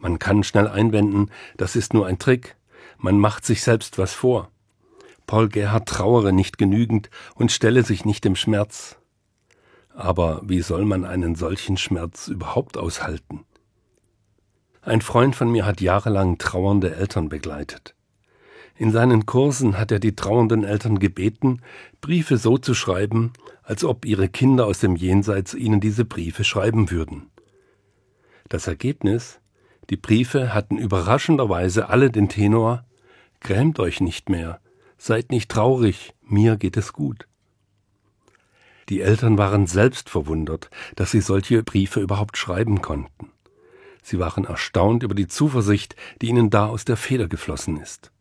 Man kann schnell einwenden, das ist nur ein Trick. Man macht sich selbst was vor. Paul Gerhardt trauere nicht genügend und stelle sich nicht dem Schmerz. Aber wie soll man einen solchen Schmerz überhaupt aushalten? Ein Freund von mir hat jahrelang trauernde Eltern begleitet. In seinen Kursen hat er die trauernden Eltern gebeten, Briefe so zu schreiben, als ob ihre Kinder aus dem Jenseits ihnen diese Briefe schreiben würden. Das Ergebnis? Die Briefe hatten überraschenderweise alle den Tenor: Grämt euch nicht mehr, seid nicht traurig, mir geht es gut. Die Eltern waren selbst verwundert, dass sie solche Briefe überhaupt schreiben konnten. Sie waren erstaunt über die Zuversicht, die ihnen da aus der Feder geflossen ist.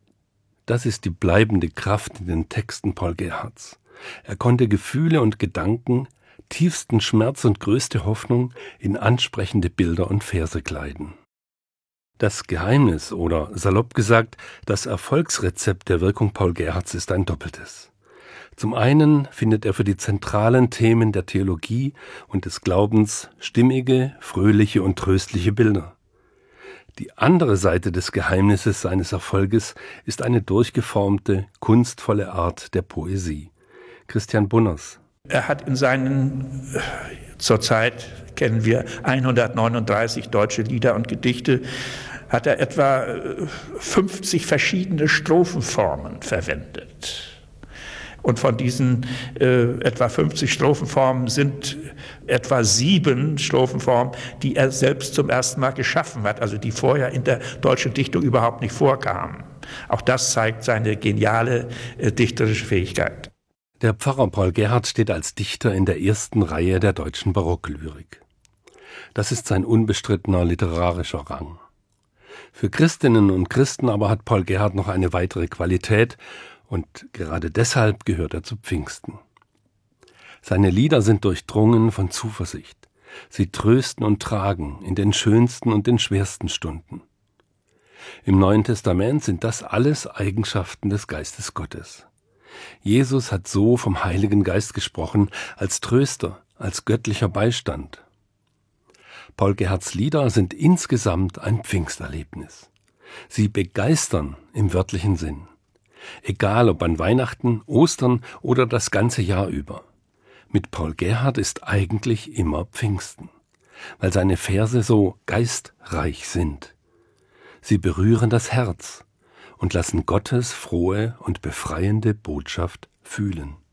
Das ist die bleibende Kraft in den Texten Paul Gerhardts. Er konnte Gefühle und Gedanken, tiefsten Schmerz und größte Hoffnung in ansprechende Bilder und Verse kleiden. Das Geheimnis oder, salopp gesagt, das Erfolgsrezept der Wirkung Paul Gerhardts ist ein doppeltes. Zum einen findet er für die zentralen Themen der Theologie und des Glaubens stimmige, fröhliche und tröstliche Bilder. Die andere Seite des Geheimnisses seines Erfolges ist eine durchgeformte, kunstvolle Art der Poesie. Christian Bunners. Er hat in seinen, zurzeit kennen wir 139 deutsche Lieder und Gedichte, hat er etwa 50 verschiedene Strophenformen verwendet. Und von diesen etwa 50 Strophenformen sind etwa 7 Strophenformen, die er selbst zum ersten Mal geschaffen hat, also die vorher in der deutschen Dichtung überhaupt nicht vorkamen. Auch das zeigt seine geniale dichterische Fähigkeit. Der Pfarrer Paul Gerhardt steht als Dichter in der ersten Reihe der deutschen Barocklyrik. Das ist sein unbestrittener literarischer Rang. Für Christinnen und Christen aber hat Paul Gerhardt noch eine weitere Qualität, und gerade deshalb gehört er zu Pfingsten. Seine Lieder sind durchdrungen von Zuversicht. Sie trösten und tragen in den schönsten und den schwersten Stunden. Im Neuen Testament sind das alles Eigenschaften des Geistes Gottes. Jesus hat so vom Heiligen Geist gesprochen, als Tröster, als göttlicher Beistand. Paul Gerhardts Lieder sind insgesamt ein Pfingsterlebnis. Sie begeistern im wörtlichen Sinn. Egal ob an Weihnachten, Ostern oder das ganze Jahr über. Mit Paul Gerhardt ist eigentlich immer Pfingsten, weil seine Verse so geistreich sind. Sie berühren das Herz und lassen Gottes frohe und befreiende Botschaft fühlen.